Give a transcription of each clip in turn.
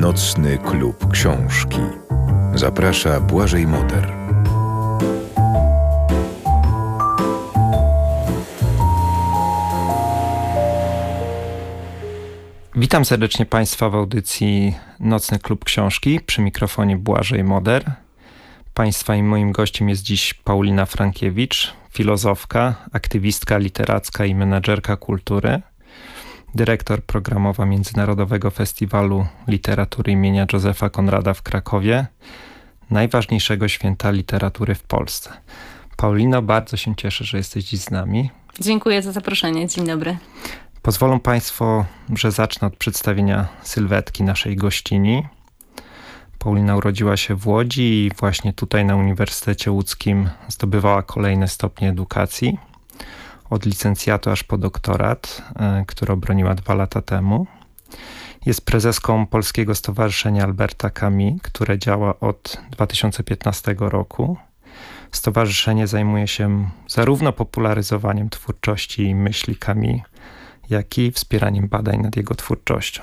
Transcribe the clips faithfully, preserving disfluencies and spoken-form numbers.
Nocny Klub Książki. Zaprasza Błażej Moder. Witam serdecznie Państwa w audycji Nocny Klub Książki. Przy mikrofonie Błażej Moder. Państwa i moim gościem jest dziś Paulina Frankiewicz, filozofka, aktywistka literacka i menadżerka kultury, dyrektor programowa Międzynarodowego Festiwalu Literatury imienia Józefa Konrada w Krakowie, najważniejszego święta literatury w Polsce. Paulino, bardzo się cieszę, że jesteś dziś z nami. Dziękuję za zaproszenie. Dzień dobry. Pozwolą Państwo, że zacznę od przedstawienia sylwetki naszej gościni. Paulina urodziła się w Łodzi i właśnie tutaj na Uniwersytecie Łódzkim zdobywała kolejne stopnie edukacji. Od licencjatu aż po doktorat, który obroniła dwa lata temu. Jest prezeską Polskiego Stowarzyszenia Alberta Camus, które działa od dwa tysiące piętnastego roku. Stowarzyszenie zajmuje się zarówno popularyzowaniem twórczości i myśli Camus, jak i wspieraniem badań nad jego twórczością.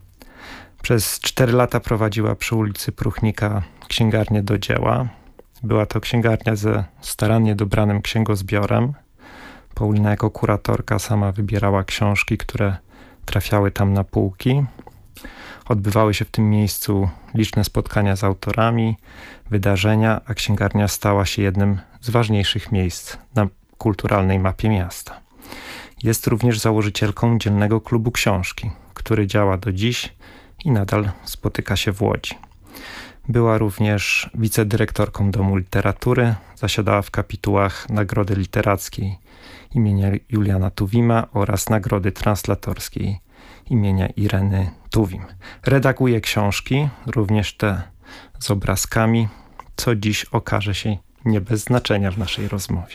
Przez cztery lata prowadziła przy ulicy Pruchnika księgarnię do dzieła. Była to księgarnia ze starannie dobranym księgozbiorem. Paulina jako kuratorka sama wybierała książki, które trafiały tam na półki. Odbywały się w tym miejscu liczne spotkania z autorami, wydarzenia, a księgarnia stała się jednym z ważniejszych miejsc na kulturalnej mapie miasta. Jest również założycielką Dzielnego Klubu Książki, który działa do dziś i nadal spotyka się w Łodzi. Była również wicedyrektorką Domu Literatury, zasiadała w kapitułach Nagrody Literackiej imienia Juliana Tuwima oraz Nagrody Translatorskiej imienia Ireny Tuwim. Redaguje książki, również te z obrazkami, co dziś okaże się nie bez znaczenia w naszej rozmowie.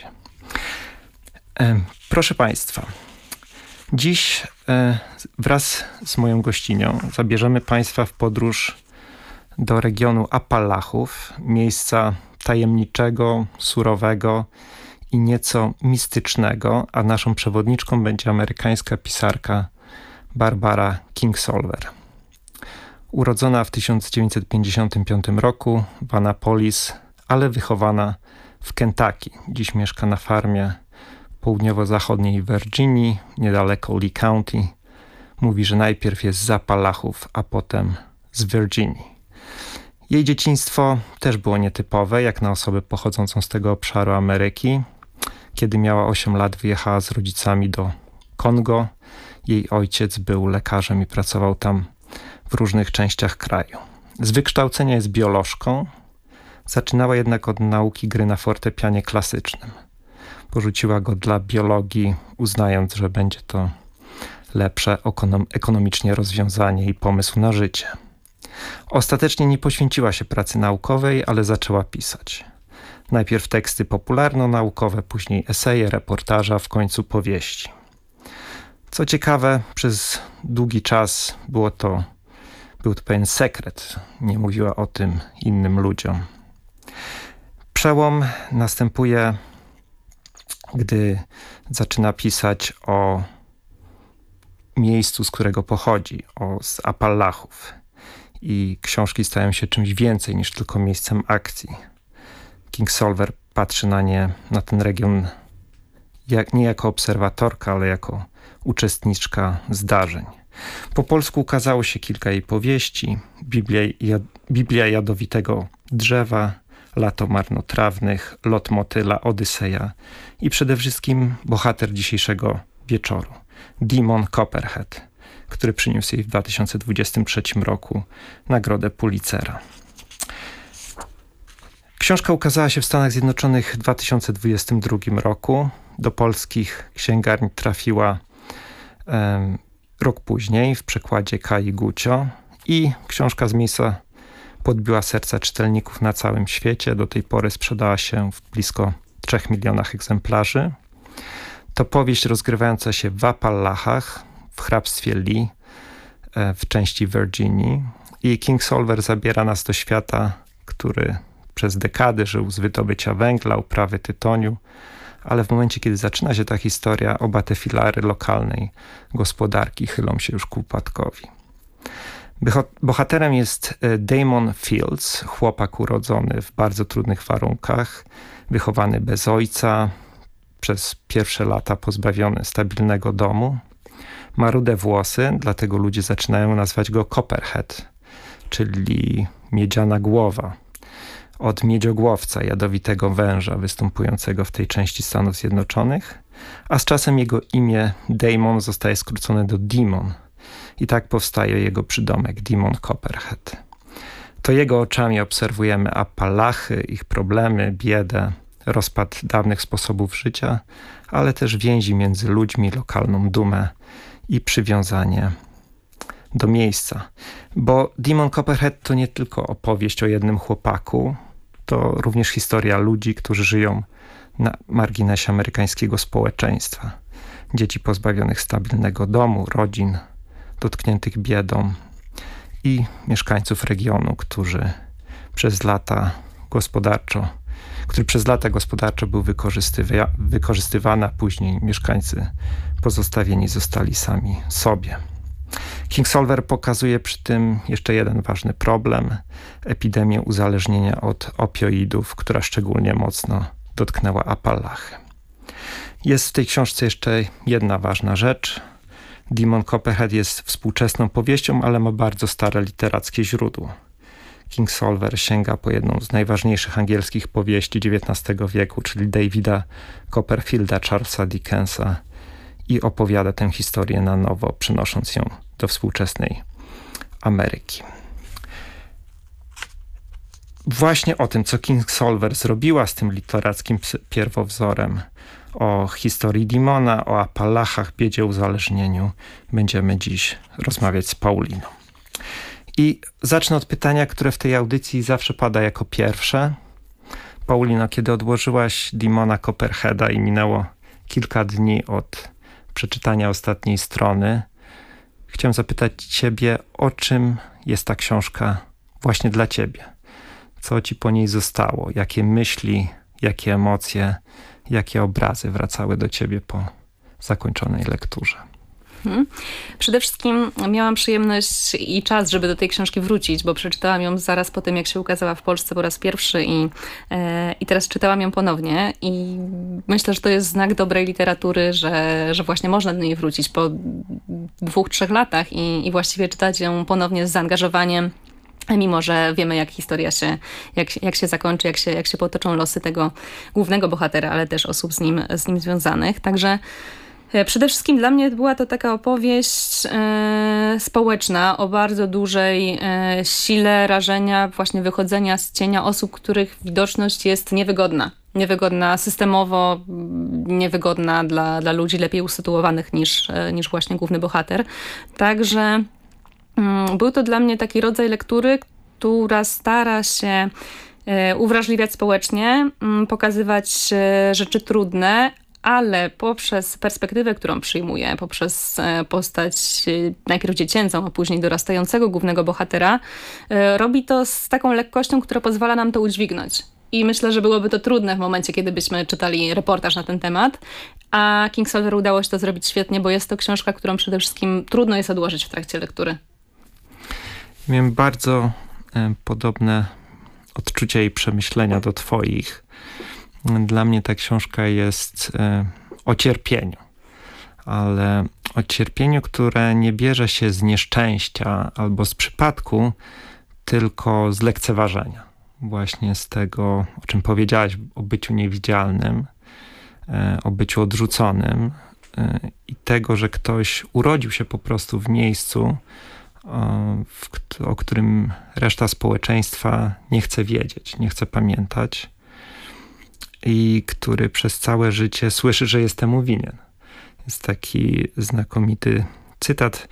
E, proszę Państwa, dziś e, wraz z moją gościnią zabierzemy Państwa w podróż do regionu Appalachów, miejsca tajemniczego, surowego i nieco mistycznego, a naszą przewodniczką będzie amerykańska pisarka Barbara Kingsolver. Urodzona w tysiąc dziewięćset pięćdziesiątym piątym roku w Annapolis, ale wychowana w Kentucky. Dziś mieszka na farmie południowo-zachodniej Virginii, niedaleko Lee County. Mówi, że najpierw jest z Appalachów, a potem z Virginii. Jej dzieciństwo też było nietypowe, jak na osobę pochodzącą z tego obszaru Ameryki. Kiedy miała osiem lat, wyjechała z rodzicami do Kongo. Jej ojciec był lekarzem i pracował tam w różnych częściach kraju. Z wykształcenia jest biolożką. Zaczynała jednak od nauki gry na fortepianie klasycznym. Porzuciła go dla biologii, uznając, że będzie to lepsze ekonom- ekonomicznie rozwiązanie i pomysł na życie. Ostatecznie nie poświęciła się pracy naukowej, ale zaczęła pisać. Najpierw teksty popularno-naukowe, później eseje, reportaże, a w końcu powieści. Co ciekawe, przez długi czas było to, był to pewien sekret. Nie mówiła o tym innym ludziom. Przełom następuje, gdy zaczyna pisać o miejscu, z którego pochodzi, o z Appalachów. I książki stają się czymś więcej niż tylko miejscem akcji. Kingsolver patrzy na nie, na ten region jak, nie jako obserwatorka, ale jako uczestniczka zdarzeń. Po polsku ukazało się kilka jej powieści: Biblia, jad, Biblia Jadowitego Drzewa, Lato Marnotrawnych, Lot Motyla, Odyseja i przede wszystkim bohater dzisiejszego wieczoru, Demon Copperhead, który przyniósł jej w dwa tysiące dwudziestym trzecim roku Nagrodę Pulitzera. Książka ukazała się w Stanach Zjednoczonych w dwa tysiące dwudziestym drugim roku. Do polskich księgarni trafiła um, rok później w przekładzie Kai Gucio i książka z miejsca podbiła serca czytelników na całym świecie. Do tej pory sprzedała się w blisko trzech milionach egzemplarzy. To powieść rozgrywająca się w Appalachach, w hrabstwie Lee, w części Virginii. I Kingsolver zabiera nas do świata, który przez dekady żył z wydobycia węgla, uprawy tytoniu, ale w momencie, kiedy zaczyna się ta historia, oba te filary lokalnej gospodarki chylą się już ku upadkowi. Bohaterem jest Damon Fields, chłopak urodzony w bardzo trudnych warunkach, wychowany bez ojca, przez pierwsze lata pozbawiony stabilnego domu. Ma rude włosy, dlatego ludzie zaczynają nazywać go Copperhead, czyli miedziana głowa, od miedziogłowca, jadowitego węża występującego w tej części Stanów Zjednoczonych, a z czasem jego imię Damon zostaje skrócone do Demon i tak powstaje jego przydomek Demon Copperhead. To jego oczami obserwujemy Appalachy, ich problemy, biedę, rozpad dawnych sposobów życia, ale też więzi między ludźmi, lokalną dumę i przywiązanie do miejsca. Bo Demon Copperhead to nie tylko opowieść o jednym chłopaku, to również historia ludzi, którzy żyją na marginesie amerykańskiego społeczeństwa. Dzieci pozbawionych stabilnego domu, rodzin, dotkniętych biedą i mieszkańców regionu, którzy przez lata gospodarczo, który przez lata gospodarczo był wykorzystywa- wykorzystywany, a później mieszkańcy pozostawieni zostali sami sobie. Kingsolver pokazuje przy tym jeszcze jeden ważny problem, epidemię uzależnienia od opioidów, która szczególnie mocno dotknęła Appalachy. Jest w tej książce jeszcze jedna ważna rzecz. Demon Copperhead jest współczesną powieścią, ale ma bardzo stare literackie źródło. Kingsolver sięga po jedną z najważniejszych angielskich powieści dziewiętnastego wieku, czyli Davida Copperfielda, Charlesa Dickensa, i opowiada tę historię na nowo, przynosząc ją do współczesnej Ameryki. Właśnie o tym, co Kingsolver zrobiła z tym literackim pierwowzorem, o historii Demona, o Appalachach, biedzie, uzależnieniu, będziemy dziś rozmawiać z Pauliną. I zacznę od pytania, które w tej audycji zawsze pada jako pierwsze. Paulino, kiedy odłożyłaś Demona Copperheada i minęło kilka dni od przeczytania ostatniej strony, chciałem zapytać ciebie, o czym jest ta książka właśnie dla ciebie? Co ci po niej zostało? Jakie myśli, jakie emocje, jakie obrazy wracały do ciebie po zakończonej lekturze? Hmm. Przede wszystkim miałam przyjemność i czas, żeby do tej książki wrócić, bo przeczytałam ją zaraz po tym, jak się ukazała w Polsce po raz pierwszy i, e, i teraz czytałam ją ponownie i myślę, że to jest znak dobrej literatury, że, że właśnie można do niej wrócić po dwóch, trzech latach i, i właściwie czytać ją ponownie z zaangażowaniem, mimo że wiemy, jak historia się, jak, jak się zakończy, jak się, jak się potoczą losy tego głównego bohatera, ale też osób z nim, z nim związanych. Także przede wszystkim dla mnie była to taka opowieść e, społeczna o bardzo dużej e, sile rażenia, właśnie wychodzenia z cienia osób, których widoczność jest niewygodna. Niewygodna systemowo, niewygodna dla, dla ludzi lepiej usytuowanych niż, e, niż właśnie główny bohater. Także mm, był to dla mnie taki rodzaj lektury, która stara się e, uwrażliwiać społecznie, m, pokazywać e, rzeczy trudne, ale poprzez perspektywę, którą przyjmuje, poprzez postać najpierw dziecięcą, a później dorastającego głównego bohatera, robi to z taką lekkością, która pozwala nam to udźwignąć. I myślę, że byłoby to trudne w momencie, kiedy byśmy czytali reportaż na ten temat, a Kingsolver udało się to zrobić świetnie, bo jest to książka, którą przede wszystkim trudno jest odłożyć w trakcie lektury. Miałem bardzo e, podobne odczucia i przemyślenia do twoich. Dla mnie ta książka jest e, o cierpieniu, ale o cierpieniu, które nie bierze się z nieszczęścia albo z przypadku, tylko z lekceważenia. Właśnie z tego, o czym powiedziałaś, o byciu niewidzialnym, e, o byciu odrzuconym e, i tego, że ktoś urodził się po prostu w miejscu, o, w, o którym reszta społeczeństwa nie chce wiedzieć, nie chce pamiętać. I który przez całe życie słyszy, że jest temu winien. Jest taki znakomity cytat,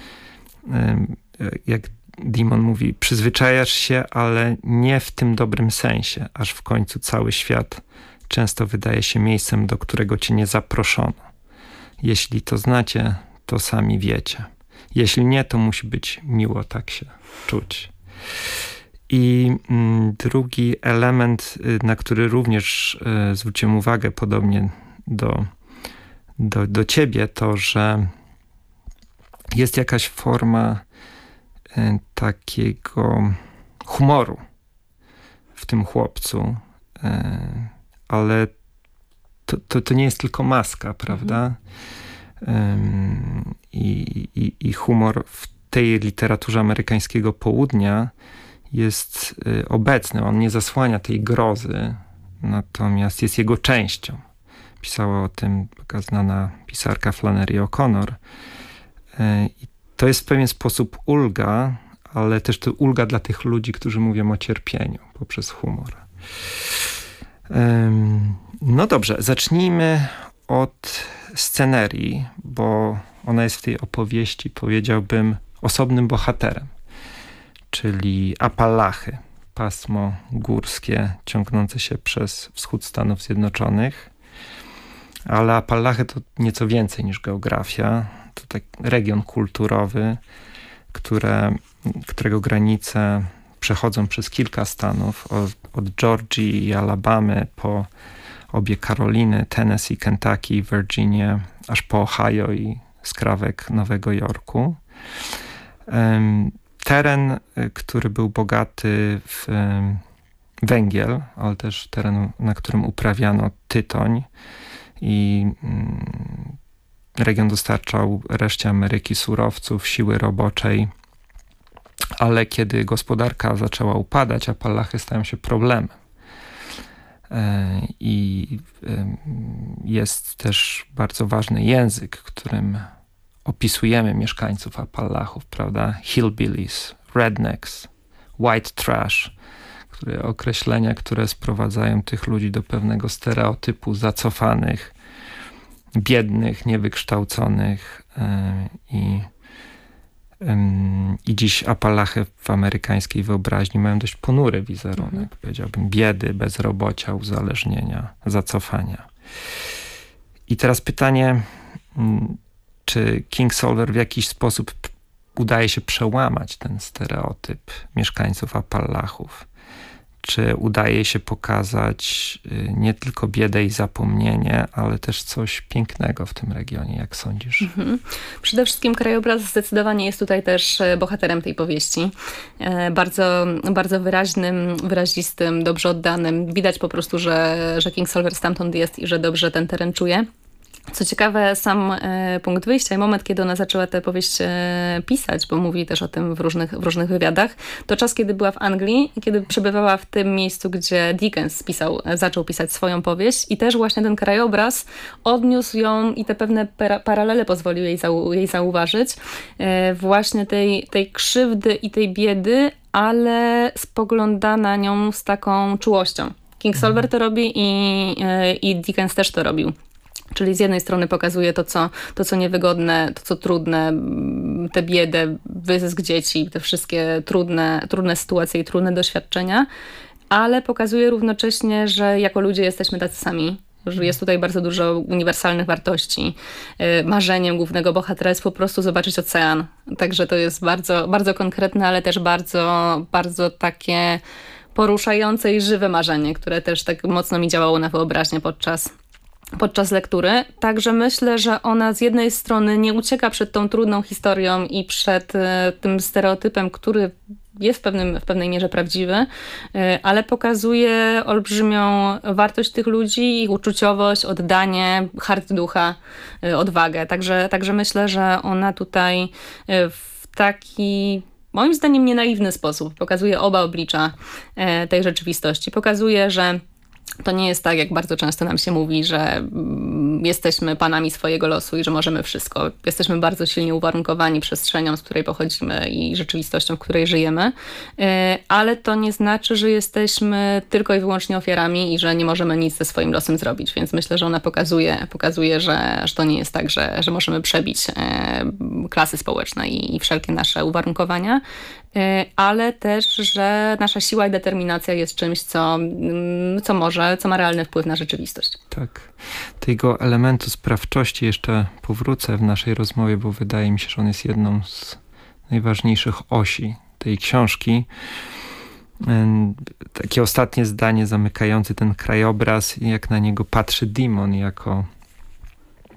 jak Demon mówi: przyzwyczajasz się, ale nie w tym dobrym sensie, aż w końcu cały świat często wydaje się miejscem, do którego cię nie zaproszono. Jeśli to znacie, to sami wiecie. Jeśli nie, to musi być miło tak się czuć. I drugi element, na który również zwróciłem uwagę, podobnie do, do, do ciebie, to, że jest jakaś forma takiego humoru w tym chłopcu, ale to, to, to nie jest tylko maska, prawda? Mhm. I, i, I humor w tej literaturze amerykańskiego południa jest obecny. On nie zasłania tej grozy, natomiast jest jego częścią. Pisała o tym taka znana pisarka Flannery O'Connor. I to jest w pewien sposób ulga, ale też to ulga dla tych ludzi, którzy mówią o cierpieniu poprzez humor. No dobrze, zacznijmy od scenerii, bo ona jest w tej opowieści, powiedziałbym, osobnym bohaterem, czyli Appalachy, pasmo górskie ciągnące się przez wschód Stanów Zjednoczonych. Ale Appalachy to nieco więcej niż geografia. To tak region kulturowy, które, którego granice przechodzą przez kilka stanów, od, od Georgii i Alabamy po obie Karoliny, Tennessee, Kentucky, Virginia, aż po Ohio i skrawek Nowego Jorku. Um, teren, który był bogaty w um, węgiel, ale też teren, na którym uprawiano tytoń, i um, region dostarczał reszcie Ameryki surowców, siły roboczej, ale kiedy gospodarka zaczęła upadać, Appalachy stają się problemem. I jest też bardzo ważny język, którym opisujemy mieszkańców Appalachów, prawda? Hillbillies, rednecks, white trash, które, określenia, które sprowadzają tych ludzi do pewnego stereotypu zacofanych, biednych, niewykształconych i I dziś Appalachy w amerykańskiej wyobraźni mają dość ponury wizerunek, mhm. powiedziałbym, biedy, bezrobocia, uzależnienia, zacofania. I teraz pytanie, czy Kingsolver w jakiś sposób udaje się przełamać ten stereotyp mieszkańców Appalachów? Czy udaje się pokazać nie tylko biedę i zapomnienie, ale też coś pięknego w tym regionie, jak sądzisz? Mhm. Przede wszystkim krajobraz zdecydowanie jest tutaj też bohaterem tej powieści. Bardzo, bardzo wyraźnym, wyrazistym, dobrze oddanym. Widać po prostu, że, że Kingsolver stamtąd jest i że dobrze ten teren czuje. Co ciekawe, sam e, punkt wyjścia i moment, kiedy ona zaczęła tę powieść e, pisać, bo mówi też o tym w różnych, w różnych wywiadach, to czas, kiedy była w Anglii i kiedy przebywała w tym miejscu, gdzie Dickens pisał, zaczął pisać swoją powieść i też właśnie ten krajobraz odniósł ją i te pewne para, paralele pozwolił jej, zau, jej zauważyć. E, właśnie tej, tej krzywdy i tej biedy, ale spogląda na nią z taką czułością. Kingsolver to robi i, e, i Dickens też to robił. Czyli z jednej strony pokazuje to co, to, co niewygodne, to, co trudne, tę biedę, wyzysk dzieci, te wszystkie trudne, trudne sytuacje i trudne doświadczenia, ale pokazuje równocześnie, że jako ludzie jesteśmy tacy sami, że jest tutaj bardzo dużo uniwersalnych wartości. Marzeniem głównego bohatera jest po prostu zobaczyć ocean. Także to jest bardzo, bardzo konkretne, ale też bardzo, bardzo takie poruszające i żywe marzenie, które też tak mocno mi działało na wyobraźnię podczas podczas lektury. Także myślę, że ona z jednej strony nie ucieka przed tą trudną historią i przed e, tym stereotypem, który jest w, pewnym, w pewnej mierze prawdziwy, e, ale pokazuje olbrzymią wartość tych ludzi, ich uczuciowość, oddanie, hart ducha, e, odwagę. Także, także myślę, że ona tutaj e, w taki moim zdaniem nienaiwny sposób pokazuje oba oblicza e, tej rzeczywistości. Pokazuje, że to nie jest tak, jak bardzo często nam się mówi, że jesteśmy panami swojego losu i że możemy wszystko. Jesteśmy bardzo silnie uwarunkowani przestrzenią, z której pochodzimy i rzeczywistością, w której żyjemy, ale to nie znaczy, że jesteśmy tylko i wyłącznie ofiarami i że nie możemy nic ze swoim losem zrobić. Więc myślę, że ona pokazuje, pokazuje że, że to nie jest tak, że, że możemy przebić klasy społeczne i, i wszelkie nasze uwarunkowania, ale też, że nasza siła i determinacja jest czymś, co, co może, co ma realny wpływ na rzeczywistość. Tak. Tego elementu sprawczości jeszcze powrócę w naszej rozmowie, bo wydaje mi się, że on jest jedną z najważniejszych osi tej książki. Takie ostatnie zdanie zamykające ten krajobraz, jak na niego patrzy Demon jako,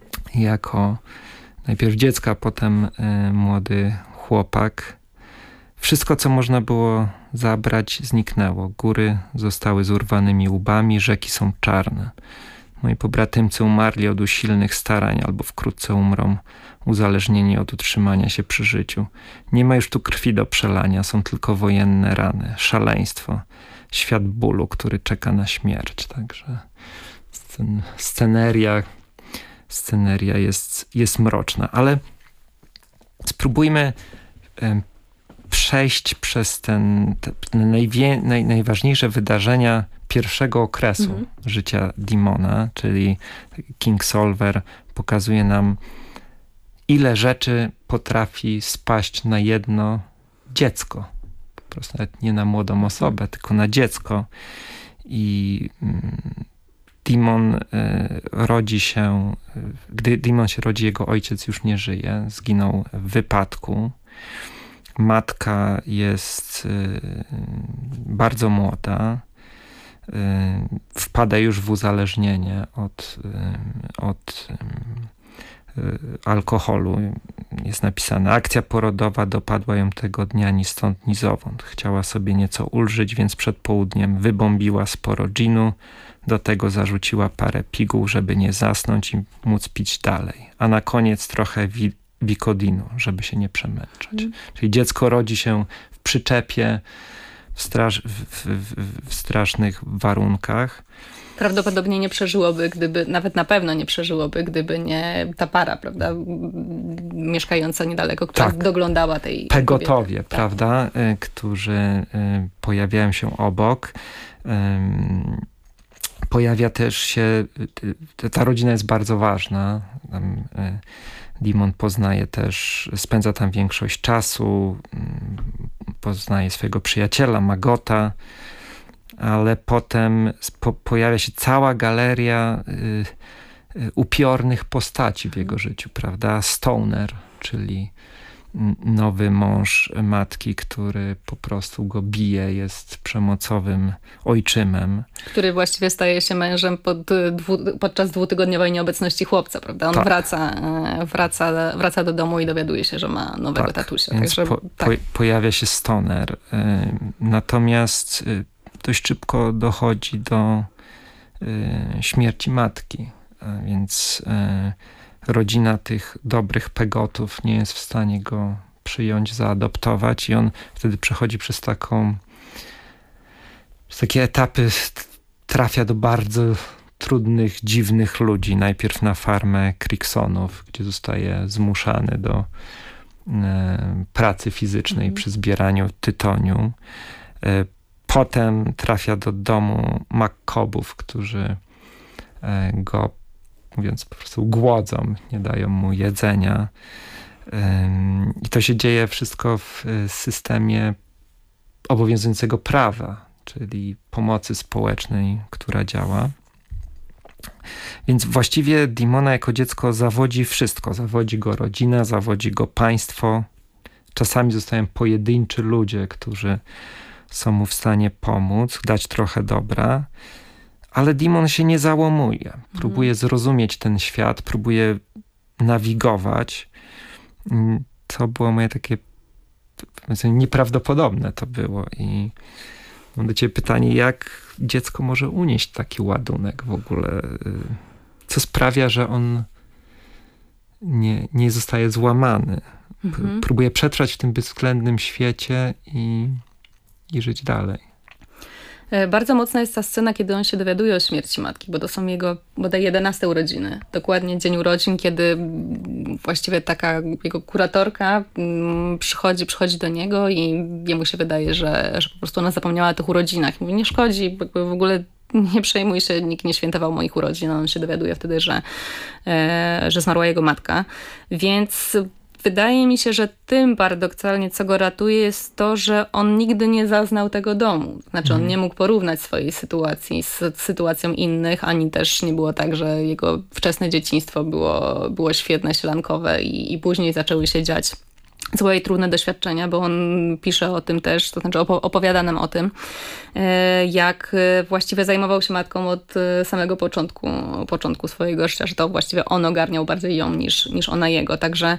jako najpierw dziecko, a potem młody chłopak. Wszystko, co można było zabrać, zniknęło. Góry zostały z urwanymi łbami, rzeki są czarne. Moi pobratymcy umarli od usilnych starań albo wkrótce umrą, uzależnieni od utrzymania się przy życiu. Nie ma już tu krwi do przelania, są tylko wojenne rany, szaleństwo, świat bólu, który czeka na śmierć. Także scen- sceneria, sceneria jest, jest mroczna, ale spróbujmy em, przejść przez ten, te najwie, naj, najważniejsze wydarzenia pierwszego okresu mhm. życia Dimona, czyli Kingsolver pokazuje nam, ile rzeczy potrafi spaść na jedno dziecko. Po prostu nawet nie na młodą osobę, mhm. tylko na dziecko. I mm, Dimon y, rodzi się, gdy Dimon się rodzi, jego ojciec już nie żyje, zginął w wypadku. Matka jest y, bardzo młoda, y, wpada już w uzależnienie od, y, od y, alkoholu. Jest napisane: akcja porodowa dopadła ją tego dnia ni stąd, ni zowąd. Chciała sobie nieco ulżyć, więc przed południem wybombiła sporo ginu, do tego zarzuciła parę piguł, żeby nie zasnąć i móc pić dalej. A na koniec trochę wi- wikodinu, żeby się nie przemęczać. Mm. Czyli dziecko rodzi się w przyczepie, w, straż, w, w, w strasznych warunkach. Prawdopodobnie nie przeżyłoby, gdyby, nawet na pewno nie przeżyłoby, gdyby nie ta para, prawda, mieszkająca niedaleko, która tak. doglądała tej Pegotowie, kobiety. prawda, tak. którzy pojawiają się obok. Pojawia też się, ta rodzina jest bardzo ważna. Dimon poznaje też, spędza tam większość czasu, poznaje swojego przyjaciela, Magota, ale potem po, pojawia się cała galeria y, y, upiornych postaci w jego życiu, prawda? Stoner, czyli nowy mąż matki, który po prostu go bije, jest przemocowym ojczymem. Który właściwie staje się mężem pod dwu, podczas dwutygodniowej nieobecności chłopca, prawda? On tak. wraca, wraca, wraca do domu i dowiaduje się, że ma nowego tak, tatusia. Więc Także, po, tak. po, pojawia się stoner. Natomiast dość szybko dochodzi do śmierci matki, więc rodzina tych dobrych Pegotów nie jest w stanie go przyjąć, zaadoptować i on wtedy przechodzi przez taką przez takie etapy, trafia do bardzo trudnych, dziwnych ludzi. Najpierw na farmę Cricksonów, gdzie zostaje zmuszany do e, pracy fizycznej mm. przy zbieraniu tytoniu. E, potem trafia do domu Maccobów, którzy e, go, mówiąc po prostu, głodzą, nie dają mu jedzenia. I to się dzieje wszystko w systemie obowiązującego prawa, czyli pomocy społecznej, która działa. Więc właściwie Dimona jako dziecko zawodzi wszystko. Zawodzi go rodzina, zawodzi go państwo. Czasami zostają pojedynczy ludzie, którzy są mu w stanie pomóc, dać trochę dobra. Ale Dimon się nie załamuje. Próbuje zrozumieć ten świat, próbuje nawigować. To było moje takie nieprawdopodobne to było. I mam do ciebie pytanie, jak dziecko może unieść taki ładunek w ogóle? Co sprawia, że on nie, nie zostaje złamany? Mhm. Próbuje przetrwać w tym bezwzględnym świecie i, i żyć dalej. Bardzo mocna jest ta scena, kiedy on się dowiaduje o śmierci matki, bo to są jego bodaj jedenaste urodziny. Dokładnie dzień urodzin, kiedy właściwie taka jego kuratorka przychodzi, przychodzi do niego i jemu się wydaje, że, że po prostu ona zapomniała o tych urodzinach. Mówi, nie szkodzi, jakby w ogóle nie przejmuj się, nikt nie świętował moich urodzin. On się dowiaduje wtedy, że, że zmarła jego matka. Więc wydaje mi się, że tym paradoksalnie, co go ratuje, jest to, że on nigdy nie zaznał tego domu. Znaczy on nie mógł porównać swojej sytuacji z sytuacją innych, ani też nie było tak, że jego wczesne dzieciństwo było, było świetne, sielankowe i, i później zaczęły się dziać złe i trudne doświadczenia, bo on pisze o tym też, to znaczy opowiada nam o tym, jak właściwie zajmował się matką od samego początku, początku swojego życia, że to właściwie on ogarniał bardziej ją niż, niż ona jego. Także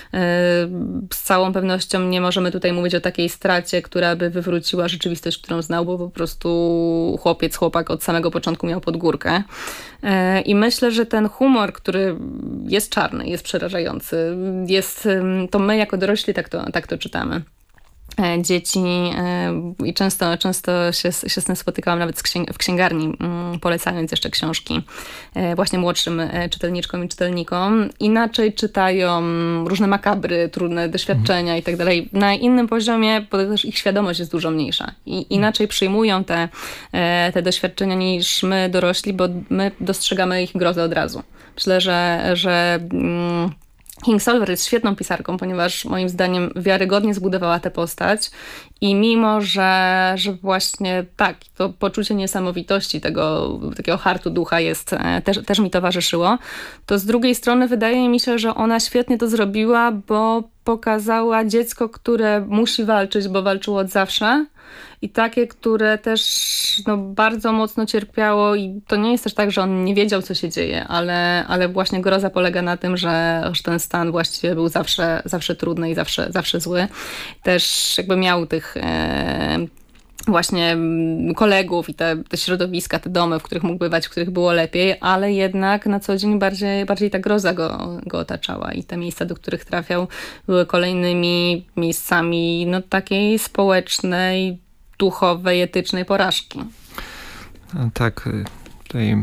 z całą pewnością nie możemy tutaj mówić o takiej stracie, która by wywróciła rzeczywistość, którą znał, bo po prostu chłopiec, chłopak od samego początku miał pod górkę. I myślę, że ten humor, który jest czarny, jest przerażający, jest, to my jako dorośli tak to, tak to czytamy. Dzieci i często, często się, się z tym spotykałam nawet w księgarni, polecając jeszcze książki właśnie młodszym czytelniczkom i czytelnikom. Inaczej czytają różne makabry, trudne doświadczenia i tak dalej. Na innym poziomie, bo też ich świadomość jest dużo mniejsza. I inaczej przyjmują te, te doświadczenia niż my dorośli, bo my dostrzegamy ich grozę od razu. Myślę, że, że Kingsolver jest świetną pisarką, ponieważ moim zdaniem wiarygodnie zbudowała tę postać i mimo, że, że właśnie tak, to poczucie niesamowitości tego takiego hartu ducha jest, też, też mi towarzyszyło, to z drugiej strony wydaje mi się, że ona świetnie to zrobiła, bo pokazała dziecko, które musi walczyć, bo walczyło od zawsze, i takie, które też no, bardzo mocno cierpiało i to nie jest też tak, że on nie wiedział, co się dzieje, ale, ale właśnie groza polega na tym, że, że ten stan właściwie był zawsze, zawsze trudny i zawsze, zawsze zły. Też jakby miał tych e, właśnie kolegów i te, te środowiska, te domy, w których mógł bywać, w których było lepiej, ale jednak na co dzień bardziej, bardziej ta groza go, go otaczała i te miejsca, do których trafiał, były kolejnymi miejscami no, takiej społecznej, duchowej, etycznej porażki. Tak, tutaj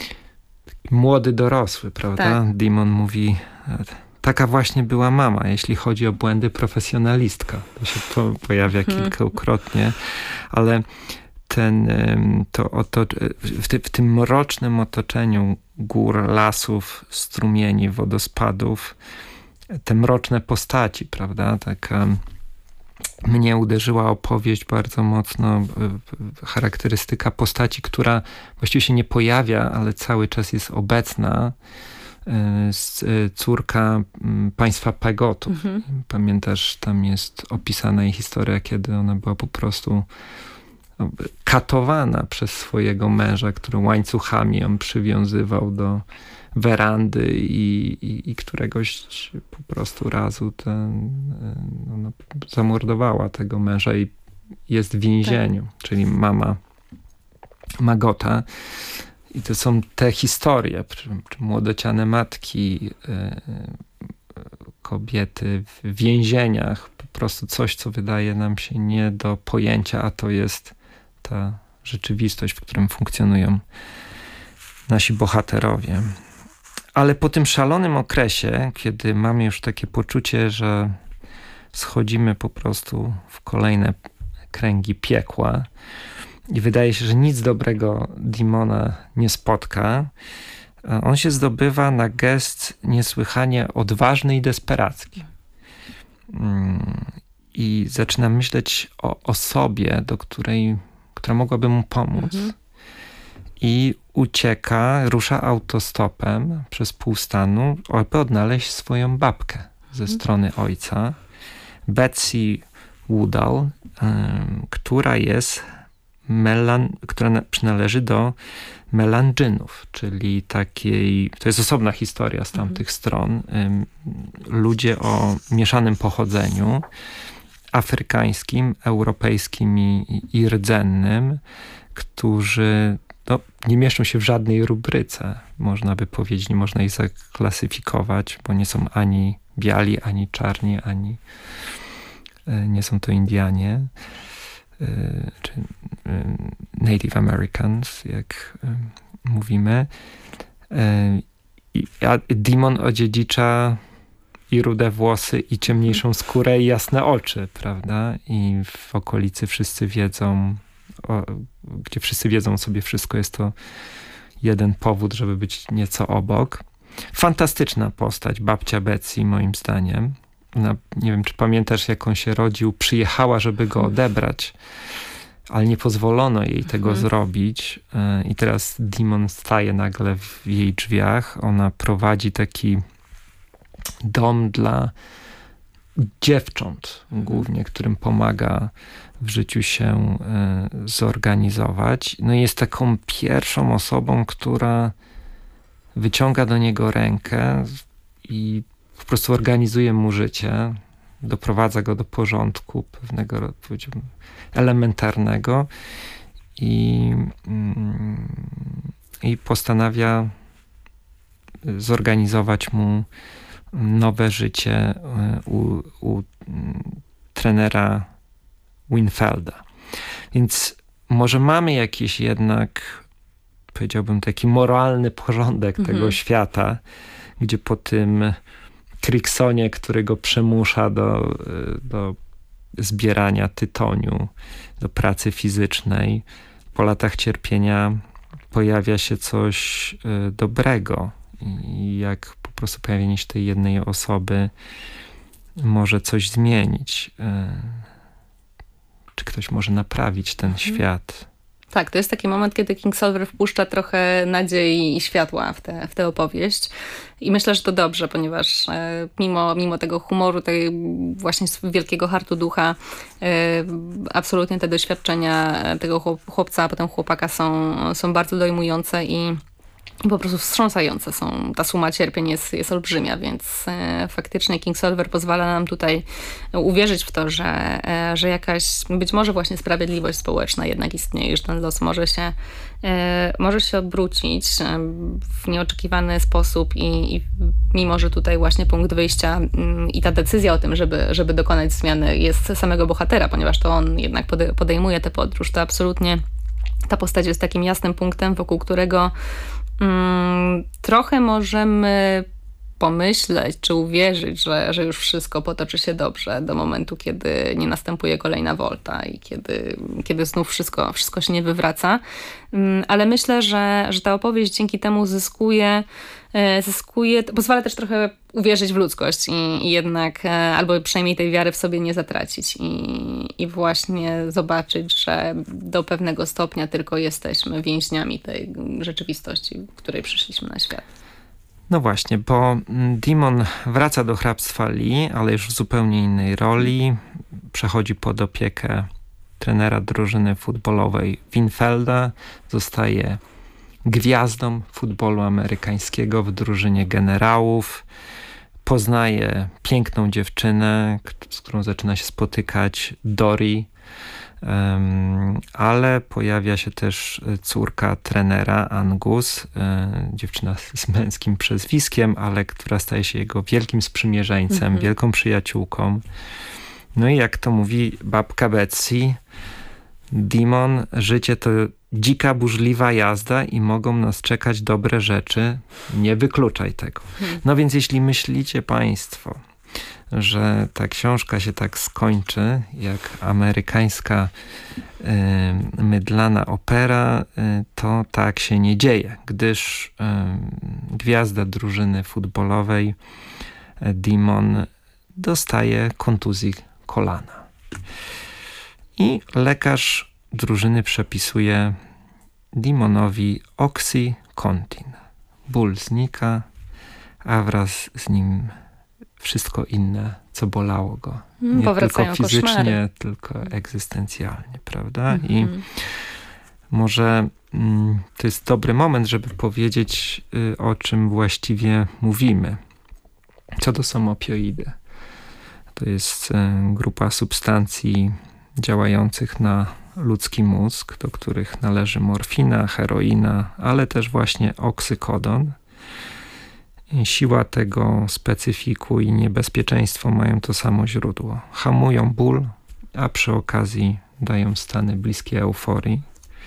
młody dorosły, prawda? Tak. Dimon mówi, taka właśnie była mama, jeśli chodzi o błędy, profesjonalistka. To się po, pojawia kilkukrotnie, ale ten, to, oto, w, ty, w tym mrocznym otoczeniu gór, lasów, strumieni, wodospadów, te mroczne postaci, prawda? Taka mnie uderzyła opowieść bardzo mocno, charakterystyka postaci, która właściwie się nie pojawia, ale cały czas jest obecna. Córka państwa Pegotów. Mhm. Pamiętasz, tam jest opisana jej historia, kiedy ona była po prostu katowana przez swojego męża, który łańcuchami ją przywiązywał do werandy i, i, i któregoś po prostu razu ten, no, zamordowała tego męża i jest w więzieniu, tak. Czyli mama Magota. I to są te historie, czy, czy młodociane matki, y, kobiety w więzieniach, po prostu coś, co wydaje nam się nie do pojęcia, a to jest ta rzeczywistość, w którym funkcjonują nasi bohaterowie. Ale po tym szalonym okresie, kiedy mamy już takie poczucie, że schodzimy po prostu w kolejne kręgi piekła i wydaje się, że nic dobrego Dimona nie spotka, on się zdobywa na gest niesłychanie odważny i desperacki. I zaczyna myśleć o osobie, do której, która mogłaby mu pomóc. Mhm. I ucieka, rusza autostopem przez pół stanu, aby odnaleźć swoją babkę ze strony ojca, Betsy Woodall, y, która jest melan, która przynależy do Melangynów, czyli takiej, to jest osobna historia z tamtych mhm. stron. Y, ludzie o mieszanym pochodzeniu, afrykańskim, europejskim i, i rdzennym, którzy no, nie mieszczą się w żadnej rubryce, można by powiedzieć, nie można ich zaklasyfikować, bo nie są ani biali, ani czarni, ani nie są to Indianie, czy Native Americans, jak mówimy. A Dimon odziedzicza i rude włosy, i ciemniejszą skórę, i jasne oczy, prawda? I w okolicy wszyscy wiedzą, o, gdzie wszyscy wiedzą sobie wszystko, jest to jeden powód, żeby być nieco obok. Fantastyczna postać, babcia Betsy, moim zdaniem. Ona, nie wiem, czy pamiętasz, jak on się rodził, przyjechała, żeby go odebrać, ale nie pozwolono jej tego mhm. zrobić. I teraz Dimon staje nagle w jej drzwiach. Ona prowadzi taki dom dla dziewcząt głównie, którym pomaga w życiu się y, zorganizować. No i jest taką pierwszą osobą, która wyciąga do niego rękę i po prostu organizuje mu życie, doprowadza go do porządku pewnego, powiedziałbym, elementarnego i, i postanawia zorganizować mu nowe życie u, u trenera Winfielda. Więc może mamy jakiś jednak, powiedziałbym, taki moralny porządek mhm. tego świata, gdzie po tym Cricksonie, który go przymusza do, do zbierania tytoniu, do pracy fizycznej, po latach cierpienia pojawia się coś y, dobrego. I jak po prostu pojawienie się tej jednej osoby może coś zmienić. Y, czy ktoś może naprawić ten mhm. świat. Tak, to jest taki moment, kiedy Kingsolver wpuszcza trochę nadziei i światła w tę w tę opowieść. I myślę, że to dobrze, ponieważ e, mimo, mimo tego humoru, tej właśnie wielkiego hartu ducha, e, absolutnie te doświadczenia tego chłopca, a potem chłopaka są, są bardzo dojmujące i po prostu wstrząsające są. Ta suma cierpień jest, jest olbrzymia, więc e, faktycznie Kingsolver pozwala nam tutaj uwierzyć w to, że, e, że jakaś być może właśnie sprawiedliwość społeczna jednak istnieje, że ten los może się, e, może się obrócić e, w nieoczekiwany sposób i, i mimo, że tutaj właśnie punkt wyjścia m, i ta decyzja o tym, żeby, żeby dokonać zmiany jest samego bohatera, ponieważ to on jednak pode, podejmuje tę podróż, to absolutnie ta postać jest takim jasnym punktem, wokół którego Mm, trochę możemy pomyśleć, czy uwierzyć, że, że już wszystko potoczy się dobrze do momentu, kiedy nie następuje kolejna wolta i kiedy, kiedy znów wszystko, wszystko się nie wywraca. Mm, ale myślę, że, że ta opowieść dzięki temu zyskuje, zyskuje, pozwala też trochę uwierzyć w ludzkość i, i jednak albo przynajmniej tej wiary w sobie nie zatracić i, i właśnie zobaczyć, że do pewnego stopnia tylko jesteśmy więźniami tej rzeczywistości, w której przyszliśmy na świat. No właśnie, bo Demon wraca do hrabstwa Lee, ale już w zupełnie innej roli. Przechodzi pod opiekę trenera drużyny futbolowej Winfielda. Zostaje gwiazdą futbolu amerykańskiego w drużynie generałów. Poznaje piękną dziewczynę, z którą zaczyna się spotykać, Dory. Um, ale pojawia się też córka trenera, Angus, e, dziewczyna z męskim przezwiskiem, ale która staje się jego wielkim sprzymierzeńcem, mm-hmm. wielką przyjaciółką. No i jak to mówi babka Betsy, Demon, życie to dzika, burzliwa jazda i mogą nas czekać dobre rzeczy. Nie wykluczaj tego. Mm. No więc jeśli myślicie państwo, że ta książka się tak skończy, jak amerykańska y, mydlana opera, y, to tak się nie dzieje, gdyż y, gwiazda drużyny futbolowej y, Demon dostaje kontuzji kolana. I lekarz drużyny przepisuje Demonowi Oxycontin. Ból znika, a wraz z nim wszystko inne, co bolało go. Nie Powracają tylko fizycznie, koszmary. tylko egzystencjalnie, prawda? Mm-hmm. I może mm, to jest dobry moment, żeby powiedzieć, y, o czym właściwie mówimy. Co to są opioidy? To jest y, grupa substancji działających na ludzki mózg, do których należy morfina, heroina, ale też właśnie oksykodon. Siła tego specyfiku i niebezpieczeństwo mają to samo źródło. Hamują ból, a przy okazji dają stany bliskie euforii.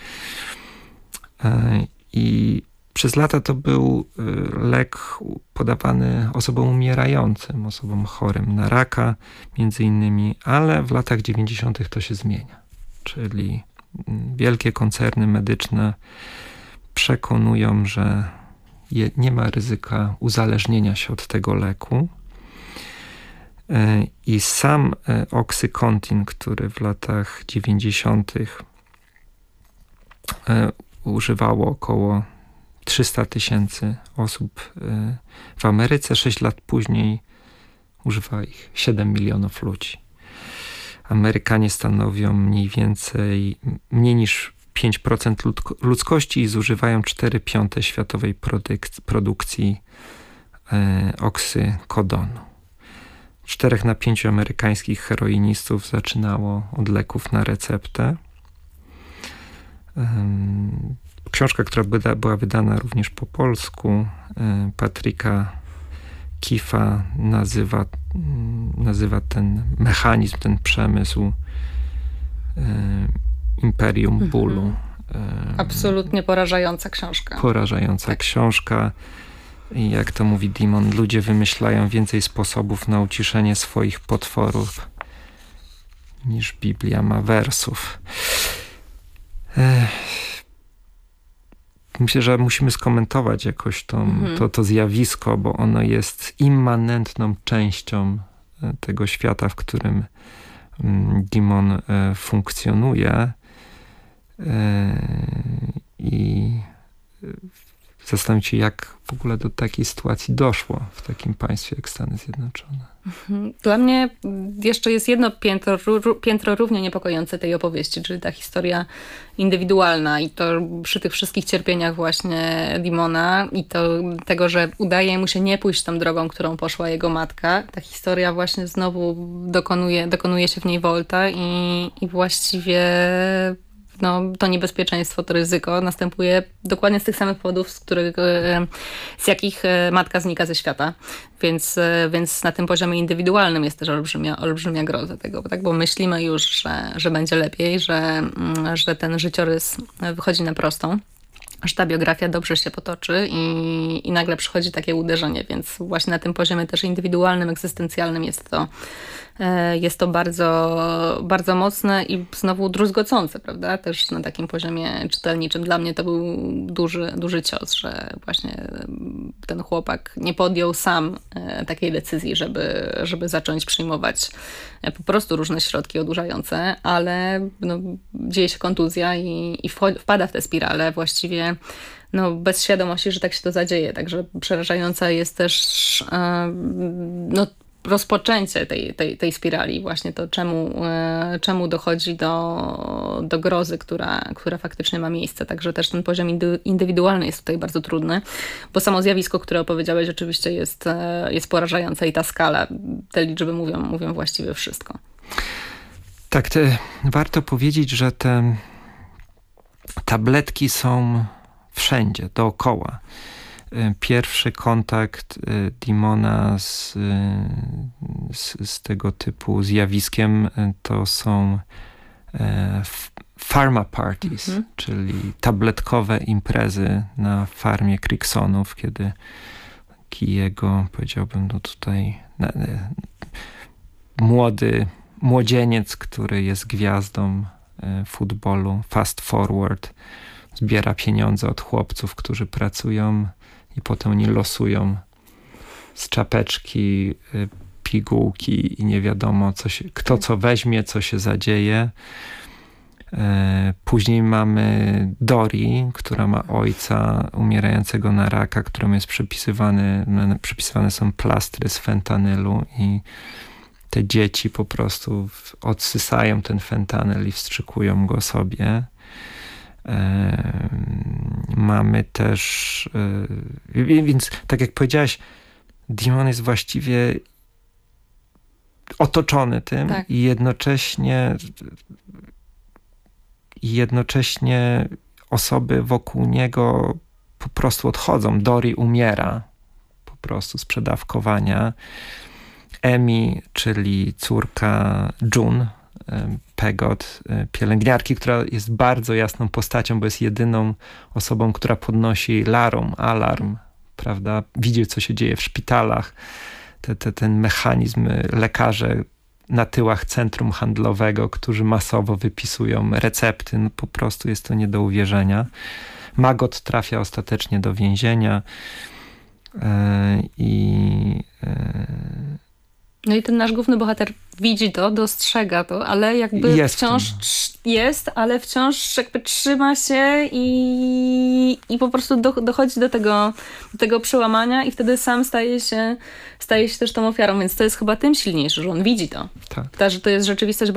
I przez lata to był lek podawany osobom umierającym, osobom chorym na raka między innymi, ale w latach dziewięćdziesiątych to się zmienia. Czyli wielkie koncerny medyczne przekonują, że nie ma ryzyka uzależnienia się od tego leku. I sam Oxycontin, który w latach dziewięćdziesiątych używało około trzysta tysięcy osób w Ameryce, sześć lat później Używa ich siedem milionów ludzi. Amerykanie stanowią mniej więcej, mniej niż pięć procent ludzkości i zużywają cztery piąte światowej produk- produkcji e, oksykodonu. Czterech na pięciu amerykańskich heroinistów zaczynało od leków na receptę. Um, książka, która byda, była wydana również po polsku, e, Patryka Kifa nazywa, nazywa ten mechanizm, ten przemysł e, imperium mhm. bólu. E, Absolutnie porażająca książka. Porażająca tak. książka. I jak to mówi Dimon, ludzie wymyślają więcej sposobów na uciszenie swoich potworów niż Biblia ma wersów. E, Myślę, że musimy skomentować jakoś to, mhm. to, to zjawisko, bo ono jest immanentną częścią tego świata, w którym Dimon funkcjonuje. I zastanawiam się, jak w ogóle do takiej sytuacji doszło w takim państwie jak Stany Zjednoczone. Dla mnie jeszcze jest jedno piętro, piętro równie niepokojące tej opowieści, czyli ta historia indywidualna i to przy tych wszystkich cierpieniach właśnie Dimona i to tego, że udaje mu się nie pójść tą drogą, którą poszła jego matka. Ta historia właśnie znowu dokonuje, dokonuje się w niej wolta i, i właściwie no, to niebezpieczeństwo, to ryzyko następuje dokładnie z tych samych powodów, z, których, z jakich matka znika ze świata. Więc, więc na tym poziomie indywidualnym jest też olbrzymia, olbrzymia groza tego, tak? Bo myślimy już, że, że będzie lepiej, że, że ten życiorys wychodzi na prostą, że ta biografia dobrze się potoczy i, i nagle przychodzi takie uderzenie, więc właśnie na tym poziomie też indywidualnym, egzystencjalnym jest to jest to bardzo, bardzo mocne i znowu druzgocące, prawda? Też na takim poziomie czytelniczym. Dla mnie to był duży, duży cios, że właśnie ten chłopak nie podjął sam takiej decyzji, żeby, żeby zacząć przyjmować po prostu różne środki odurzające, ale no, dzieje się kontuzja i, i wpada w tę spiralę właściwie no, bez świadomości, że tak się to zadzieje. Także przerażająca jest też no, rozpoczęcie tej, tej, tej spirali, właśnie to czemu, czemu dochodzi do, do grozy, która, która faktycznie ma miejsce. Także też ten poziom indywidualny jest tutaj bardzo trudny, bo samo zjawisko, które opowiedziałeś, oczywiście jest, jest porażające i ta skala, te liczby mówią, mówią właściwie wszystko. Tak, te, warto powiedzieć, że te tabletki są wszędzie, dookoła. Pierwszy kontakt Dimona z, z, z tego typu zjawiskiem to są pharma parties, mhm. czyli tabletkowe imprezy na farmie Cricksonów, kiedy taki jego, powiedziałbym, no tutaj młody młodzieniec, który jest gwiazdą futbolu, fast forward, zbiera pieniądze od chłopców, którzy pracują i potem oni losują z czapeczki pigułki i nie wiadomo, co się, kto co weźmie, co się zadzieje. Później mamy Dori, która ma ojca umierającego na raka, któremu jest przypisywany, przypisywane są plastry z fentanylu i te dzieci po prostu odsysają ten fentanyl i wstrzykują go sobie. Mamy też, więc tak jak powiedziałaś, Dimon jest właściwie otoczony tym tak. i jednocześnie i jednocześnie osoby wokół niego po prostu odchodzą. Dori umiera po prostu z przedawkowania. Emi, czyli córka June, Pegot, pielęgniarki, która jest bardzo jasną postacią, bo jest jedyną osobą, która podnosi larum, alarm, prawda? Widzi, co się dzieje w szpitalach. Te, te, ten mechanizm, lekarze na tyłach centrum handlowego, którzy masowo wypisują recepty. No po prostu jest to nie do uwierzenia. Magot trafia ostatecznie do więzienia i... Yy, yy, No i ten nasz główny bohater widzi to, dostrzega to, ale jakby Jest w wciąż tym. trz- jest, ale wciąż jakby trzyma się i, i po prostu do, dochodzi do tego, do tego przełamania i wtedy sam staje się, staje się też tą ofiarą, więc to jest chyba tym silniejsze, że on widzi to. Tak. Ta, że to jest rzeczywistość